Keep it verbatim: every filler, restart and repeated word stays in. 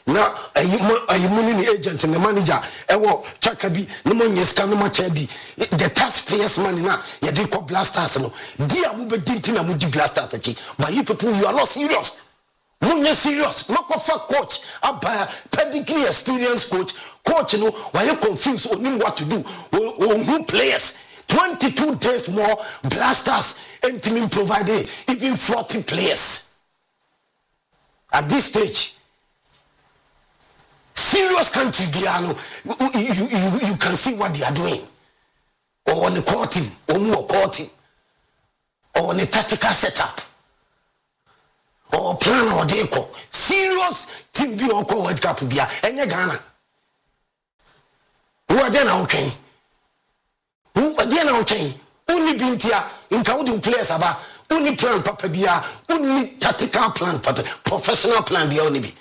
na ayi money ni agent and the manager e wo chaka bi no mo nyeska no ma chedi the taxpayers money na ye dey call blasters no dia mo be dinti na mo di blasters achi but you people you are not serious Munye serious, Makofa coach, a pedigree experience coach, coach, you know, why you confused on what to do, or who players, twenty-two days more, blasters, and team provided, even forty players. At this stage, serious country, Biano, you, you, you, you can see what they are doing, or on the courting, or more courting, or on the tactical setup. Or plan or deco. Serious team be on World Cup bia enye Ghana. Who are there now okay? Who are there now okay? Only bintia in counting players aba only plan papa bia only tactical plan papa professional plan bia only be.